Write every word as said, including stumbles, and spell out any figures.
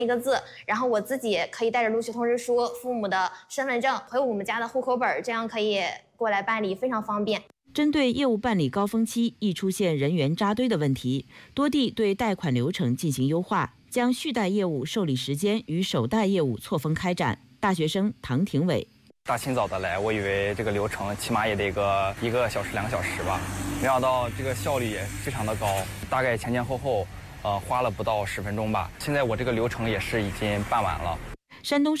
一个字，然后我自己可以带着录取通知书、父母的身份证和我们家的户口本，这样可以过来办理，非常方便。 针对业务办理高峰期易出现人员扎堆的问题，多地对贷款流程进行优化，将续贷业务受理时间与首贷业务错峰开展。大学生唐廷伟。 大清早的来，我以为这个流程起码也得个一个小时、两个小时吧，没想到这个效率也非常的高，大概前前后后，呃，花了不到十分钟吧。现在我这个流程也是已经办完了。 山东省。